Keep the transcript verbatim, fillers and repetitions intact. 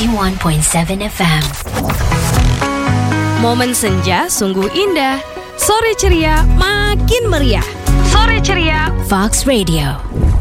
sembilan puluh satu koma tujuh F M. Momen senja sungguh indah. Sore ceria makin meriah. Sore ceria Fox Radio.